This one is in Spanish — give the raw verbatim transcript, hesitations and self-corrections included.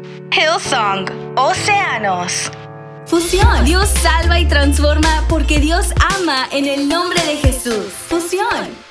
Hillsong, Océanos. Fusión. Dios salva y transforma porque Dios ama en el nombre de Jesús. Fusión.